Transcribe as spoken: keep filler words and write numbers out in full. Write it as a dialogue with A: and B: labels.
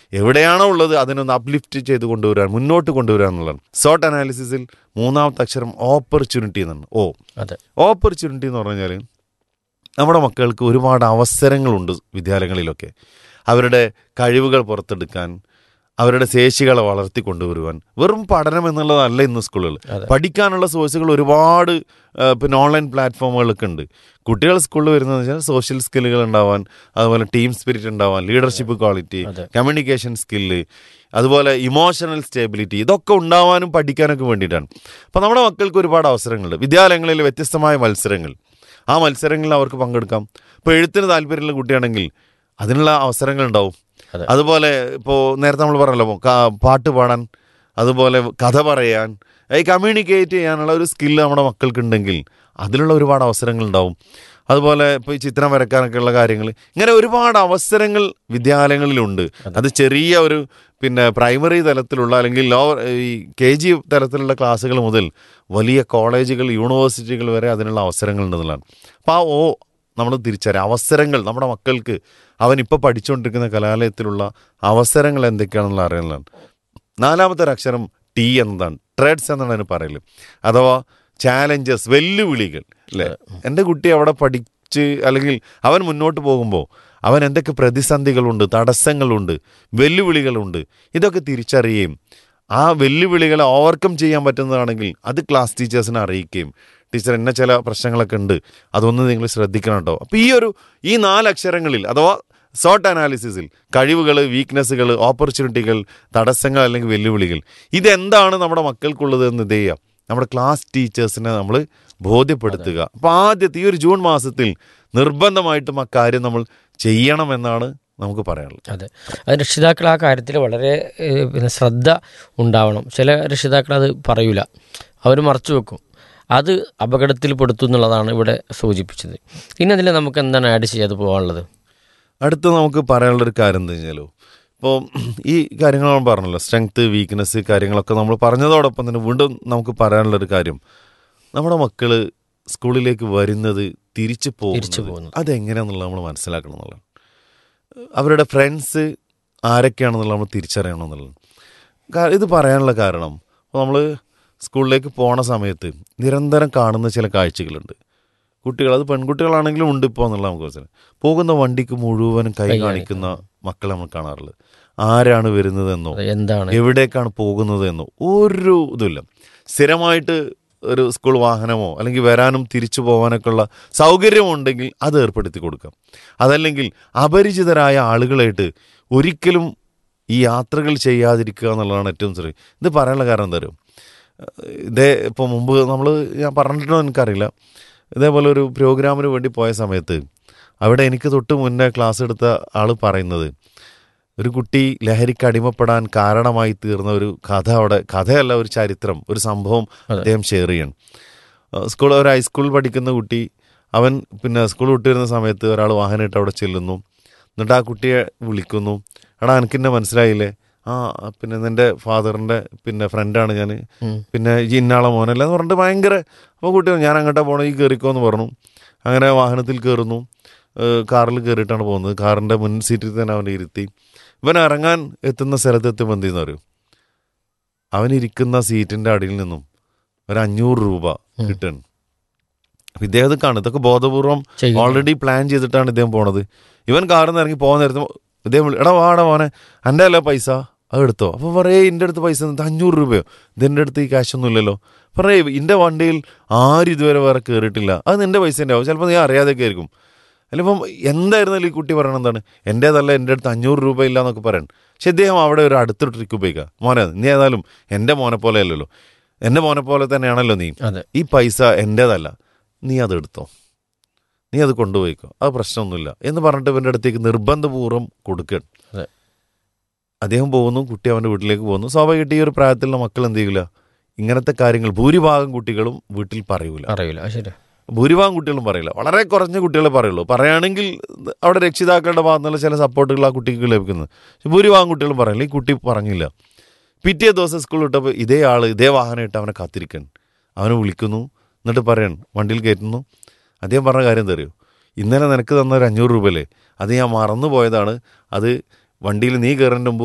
A: എവിടെയാണോ ഉള്ളത് അതിനൊന്ന് അപ്ലിഫ്റ്റ് ചെയ്ത് കൊണ്ടുവരാൻ, മുന്നോട്ട് കൊണ്ടുവരിക എന്നുള്ളതാണ്. സോട്ട് അനാലിസിസിൽ മൂന്നാമത്തെ അക്ഷരം ഓപ്പർച്യൂണിറ്റി എന്നാണ്. ഓ
B: അതെ,
A: ഓപ്പർച്യൂണിറ്റി എന്ന് പറഞ്ഞു കഴിഞ്ഞാൽ നമ്മുടെ മക്കൾക്ക് ഒരുപാട് അവസരങ്ങളുണ്ട് വിദ്യാലയങ്ങളിലൊക്കെ. അവരുടെ കഴിവുകൾ പുറത്തെടുക്കാൻ, അവരുടെ ശേഷികളെ വളർത്തിക്കൊണ്ടുവരുവാൻ. വെറും പഠനം എന്നുള്ളതല്ല ഇന്ന് സ്കൂളുകൾ. പഠിക്കാനുള്ള സോഴ്സുകൾ ഒരുപാട് പിന്നെ ഓൺലൈൻ പ്ലാറ്റ്ഫോമുകളൊക്കെ ഉണ്ട്. കുട്ടികൾ സ്കൂളിൽ വരുന്നതെന്ന് വെച്ചാൽ സോഷ്യൽ സ്കില്ലുകൾ ഉണ്ടാവാൻ, അതുപോലെ ടീം സ്പിരിറ്റ് ഉണ്ടാവാൻ, ലീഡർഷിപ്പ് ക്വാളിറ്റി, കമ്മ്യൂണിക്കേഷൻ സ്കില്ല്, അതുപോലെ ഇമോഷണൽ സ്റ്റെബിലിറ്റി, ഇതൊക്കെ ഉണ്ടാവാനും പഠിക്കാനൊക്കെ വേണ്ടിയിട്ടാണ്. അപ്പോൾ നമ്മുടെ മക്കൾക്ക് ഒരുപാട് അവസരങ്ങളുണ്ട്. വിദ്യാലയങ്ങളിൽ വ്യത്യസ്തമായ മത്സരങ്ങൾ, ആ മത്സരങ്ങളിൽ അവർക്ക് പങ്കെടുക്കാം. ഇപ്പോൾ എഴുത്തിന് താല്പര്യമുള്ള കുട്ടിയാണെങ്കിൽ അതിനുള്ള അവസരങ്ങൾ ഉണ്ടാവും. അതുപോലെ ഇപ്പോൾ നേരത്തെ നമ്മൾ പറഞ്ഞല്ലോ പാട്ട് പാടാൻ, അതുപോലെ കഥ പറയാൻ, ഈ കമ്മ്യൂണിക്കേറ്റ് ചെയ്യാനുള്ള ഒരു സ്കില്ല് നമ്മുടെ മക്കൾക്കുണ്ടെങ്കിൽ അതിലുള്ള ഒരുപാട് അവസരങ്ങളുണ്ടാവും. അതുപോലെ ഇപ്പോൾ ഈ ചിത്രം വരക്കാനൊക്കെയുള്ള കാര്യങ്ങൾ, ഇങ്ങനെ ഒരുപാട് അവസരങ്ങൾ വിദ്യാലയങ്ങളിലുണ്ട്. അത് ചെറിയ ഒരു പിന്നെ പ്രൈമറി തലത്തിലുള്ള അല്ലെങ്കിൽ ലോ ഈ കെ ജി തലത്തിലുള്ള ക്ലാസ്സുകൾ മുതൽ വലിയ കോളേജുകൾ, യൂണിവേഴ്സിറ്റികൾ വരെ അതിനുള്ള അവസരങ്ങളുണ്ടെന്നുള്ളതാണ്. അപ്പോൾ ആ ഓ നമ്മൾ തിരിച്ചറിയാം, അവസരങ്ങൾ നമ്മുടെ മക്കൾക്ക് അവൻ ഇപ്പോൾ പഠിച്ചുകൊണ്ടിരിക്കുന്ന കലാലയത്തിലുള്ള അവസരങ്ങൾ എന്തൊക്കെയാണെന്നുള്ള അറിയുന്നതാണ്. നാലാമത്തെ ഒരു അക്ഷരം ടി എന്നതാണ്. ട്രെഡ്സ് എന്നാണ് അതിന് പറയല്, അഥവാ ചാലഞ്ചസ്, വെല്ലുവിളികൾ അല്ലേ. എൻ്റെ കുട്ടി അവിടെ പഠിച്ച് അല്ലെങ്കിൽ അവൻ മുന്നോട്ട് പോകുമ്പോൾ അവൻ എന്തൊക്കെ പ്രതിസന്ധികളുണ്ട്, തടസ്സങ്ങളുണ്ട്, വെല്ലുവിളികളുണ്ട്, ഇതൊക്കെ തിരിച്ചറിയുകയും ആ വെല്ലുവിളികളെ ഓവർകം ചെയ്യാൻ പറ്റുന്നതാണെങ്കിൽ അത് ക്ലാസ് ടീച്ചേഴ്സിനെ അറിയിക്കുകയും, ടീച്ചർ എന്നെ ചില പ്രശ്നങ്ങളൊക്കെ ഉണ്ട്, അതൊന്ന് നിങ്ങൾ ശ്രദ്ധിക്കണം കേട്ടോ. അപ്പോൾ ഈ ഒരു ഈ നാലക്ഷരങ്ങളിൽ അഥവാ സോട്ട് അനാലിസിസിൽ കഴിവുകൾ, വീക്ക്നെസ്സുകൾ, ഓപ്പർച്യൂണിറ്റികൾ, തടസ്സങ്ങൾ അല്ലെങ്കിൽ വെല്ലുവിളികൾ, ഇതെന്താണ് നമ്മുടെ മക്കൾക്കുള്ളത് എന്ന് ഇത് ചെയ്യാം. നമ്മുടെ ക്ലാസ് ടീച്ചേഴ്സിനെ നമ്മൾ ബോധ്യപ്പെടുത്തുക. അപ്പോൾ ആദ്യത്തെ ഈ ഒരു ജൂൺ മാസത്തിൽ നിർബന്ധമായിട്ടും ആ കാര്യം നമ്മൾ ചെയ്യണമെന്നാണ് നമുക്ക് പറയാനുള്ളത്.
B: അതെ, അത് രക്ഷിതാക്കൾ ആ കാര്യത്തിൽ വളരെ പിന്നെ ശ്രദ്ധ ഉണ്ടാവണം. ചില രക്ഷിതാക്കൾ അത് പറയൂല, അവർ മറച്ചു വെക്കും. അത് അപകടത്തിൽപ്പെടുത്തും എന്നുള്ളതാണ് ഇവിടെ സൂചിപ്പിച്ചത്. ഇനി അതിൽ നമുക്ക് എന്താണ് ആഡ് ചെയ്യാതെ പോകാനുള്ളത്?
A: അടുത്ത് നമുക്ക് പറയാനുള്ളൊരു കാര്യം എന്താ വെച്ചാലോ, ഇപ്പോൾ ഈ കാര്യങ്ങൾ നമ്മൾ പറഞ്ഞല്ലോ, സ്ട്രെങ്ത്ത്, വീക്ക്നെസ് കാര്യങ്ങളൊക്കെ നമ്മൾ പറഞ്ഞതോടൊപ്പം തന്നെ വീണ്ടും നമുക്ക് പറയാനുള്ളൊരു കാര്യം, നമ്മുടെ മക്കൾ സ്കൂളിലേക്ക് വരുന്നത് തിരിച്ചു പോകുന്നത് അതെങ്ങനെയാണെന്നുള്ളത് നമ്മൾ മനസ്സിലാക്കണം എന്നുള്ളത്. അവരുടെ ഫ്രണ്ട്സ് ആരൊക്കെയാണെന്നുള്ളത് നമ്മൾ തിരിച്ചറിയണം എന്നുള്ളത്. ഇത് പറയാനുള്ള കാരണം, നമ്മൾ സ്കൂളിലേക്ക് പോണ സമയത്ത് നിരന്തരം കാണുന്ന ചില കാഴ്ചകളുണ്ട്. കുട്ടികൾ, അത് പെൺകുട്ടികളാണെങ്കിലും ഉണ്ട് ഇപ്പോൾ എന്നുള്ള നമുക്ക് മനസ്സിലായി. പോകുന്ന വണ്ടിക്ക് മുഴുവനും കൈ കാണിക്കുന്ന മക്കളെ നമ്മൾ കാണാറുള്ളത്. ആരാണ് വരുന്നതെന്നോ എന്താണ് എവിടേക്കാണ് പോകുന്നതെന്നോ ഒരു ഇതുമില്ല. സ്ഥിരമായിട്ട് ഒരു സ്കൂൾ വാഹനമോ അല്ലെങ്കിൽ വരാനും തിരിച്ചു പോകാനൊക്കെ ഉള്ള സൗകര്യമുണ്ടെങ്കിൽ അത് ഏർപ്പെടുത്തി കൊടുക്കാം. അതല്ലെങ്കിൽ അപരിചിതരായ ആളുകളായിട്ട് ഒരിക്കലും ഈ യാത്രകൾ ചെയ്യാതിരിക്കുക എന്നുള്ളതാണ് ഏറ്റവും ചെറിയ. ഇത് പറയാനുള്ള കാരണം എന്താ പറയുക, ഇതേ ഇപ്പോൾ മുമ്പ് നമ്മൾ ഞാൻ പറഞ്ഞിട്ടോ എനിക്കറിയില്ല, ഇതേപോലെ ഒരു പ്രോഗ്രാമിന് വേണ്ടി പോയ സമയത്ത് അവിടെ എനിക്ക് തൊട്ട് മുന്നേ ക്ലാസ് എടുത്ത ആൾ പറയുന്നത്, ഒരു കുട്ടി ലഹരിക്ക് അടിമപ്പെടാൻ കാരണമായി തീർന്ന ഒരു കഥ, അവിടെ കഥയല്ല ഒരു ചരിത്രം, ഒരു സംഭവം അദ്ദേഹം ഷെയർ ചെയ്യണം. സ്കൂൾ ഒരു ഹൈസ്കൂളിൽ പഠിക്കുന്ന കുട്ടി, അവൻ പിന്നെ സ്കൂൾ വിട്ട് വരുന്ന സമയത്ത് ഒരാൾ വാഹനമായിട്ട് അവിടെ ചെല്ലുന്നു. എന്നിട്ട് ആ കുട്ടിയെ വിളിക്കുന്നു, എടാ എനിക്കെന്നെ മനസ്സിലായില്ലേ, ആ പിന്നെ നിൻ്റെ ഫാദറിൻ്റെ പിന്നെ ഫ്രണ്ടാണ് ഞാൻ, പിന്നെ ഈ ഇന്നാളെ മോനല്ല എന്ന് പറഞ്ഞിട്ട് ഭയങ്കര. അപ്പോൾ കുട്ടി ഞാൻ അങ്ങോട്ടാ പോകണം, ഈ കയറിക്കോ എന്ന് പറഞ്ഞു. അങ്ങനെ വാഹനത്തിൽ കയറുന്നു, കാറിൽ കയറിയിട്ടാണ് പോകുന്നത്. കാറിൻ്റെ മുൻ സീറ്റിൽ തന്നെ അവനെ ഇരുത്തി. ഇവൻ ഇറങ്ങാൻ എത്തുന്ന സ്ഥലത്തെത്തുമ്പോൾ എന്ത് ചെയ്യുന്ന അറിയും, അവനിരിക്കുന്ന സീറ്റിൻ്റെ അടിയിൽ നിന്നും ഒരു അഞ്ഞൂറ് രൂപ കിട്ടണം. അപ്പം ഇദ്ദേഹം ഇത് കാണും, ഇതൊക്കെ ബോധപൂർവം ഓൾറെഡി പ്ലാൻ ചെയ്തിട്ടാണ് ഇദ്ദേഹം പോണത്. ഇവൻ കാറിൽ നിന്ന് ഇറങ്ങി പോകുന്ന നേരത്തെ ഇദ്ദേഹം എടാ വാടാ മോനെ, എൻ്റെ അല്ല പൈസ, അത് എടുത്തോ. അപ്പോൾ പറയേ എൻ്റെ അടുത്ത് പൈസ അഞ്ഞൂറ് രൂപയോ, ഇതെൻ്റെ അടുത്ത് ഈ ക്യാഷൊന്നും ഇല്ലല്ലോ. പറയേ എൻ്റെ വണ്ടിയിൽ ആരും ഇതുവരെ വേറെ കയറിയിട്ടില്ല, അത് നിൻ്റെ പൈസ എൻ്റെ ആവും, ചിലപ്പോൾ നീ അറിയാതെയൊക്കെ ആയിരിക്കും. അല്ലിപ്പം എന്തായിരുന്നാലും ഈ കുട്ടി പറയണത് എന്താണ്, എൻ്റേതല്ല, എൻ്റെ അടുത്ത് അഞ്ഞൂറ് രൂപ ഇല്ല എന്നൊക്കെ പറയണം. പക്ഷെ ഇദ്ദേഹം അവിടെ ഒരു അടുത്തൊരു ട്രിക്ക് ഉപയോഗിക്കുക, മോനെ നീ ഏതായാലും എൻ്റെ മോനെ പോലെ അല്ലല്ലോ, എൻ്റെ മോനെ പോലെ തന്നെയാണല്ലോ നീ, ഈ പൈസ എൻ്റേതല്ല, നീ അതെടുത്തോ, നീ അത് കൊണ്ടുപോയിക്കോ, അത് പ്രശ്നമൊന്നുമില്ല എന്ന് പറഞ്ഞിട്ട് ഇവൻ്റെ അടുത്തേക്ക് നിർബന്ധപൂർവ്വം കൊടുക്കണം. അദ്ദേഹം പോകുന്നു, കുട്ടി അവൻ്റെ വീട്ടിലേക്ക് പോകുന്നു. സ്വാഭാവികമായിട്ട് ഈ ഒരു പ്രായത്തിലുള്ള മക്കൾ എന്ത് ചെയ്യില്ല, ഇങ്ങനത്തെ കാര്യങ്ങൾ ഭൂരിഭാഗം കുട്ടികളും വീട്ടിൽ പറയൂല അറിയില്ല ശരി ഭൂരിഭാഗം കുട്ടികളും പറയില്ല, വളരെ കുറഞ്ഞ കുട്ടികളെ പറയുള്ളൂ. പറയുകയാണെങ്കിൽ അവിടെ രക്ഷിതാക്കളുടെ ഭാഗത്തുനിന്നുള്ള ചില സപ്പോർട്ടുകൾ ആ കുട്ടിക്ക് ലഭിക്കുന്നത്. പക്ഷെ ഭൂരിഭാഗം കുട്ടികളും പറയില്ല. ഈ കുട്ടി പറഞ്ഞില്ല. പിറ്റേ ദിവസം സ്കൂളിൽ വിട്ടപ്പോൾ ഇതേ ആൾ ഇതേ വാഹനം ഇട്ട് അവനെ കാത്തിരിക്കാൻ, അവനെ വിളിക്കുന്നു, എന്നിട്ട് പറയണം, വണ്ടിയിൽ കയറ്റുന്നു. അദ്ദേഹം പറഞ്ഞ കാര്യം എന്താ അറിയോ, ഇന്നലെ നിനക്ക് തന്ന ഒരു അഞ്ഞൂറ് രൂപയല്ലേ, അത് ഞാൻ മറന്നു പോയതാണ്, അത് വണ്ടിയിൽ നീ കയറേണ്ട മുമ്പ്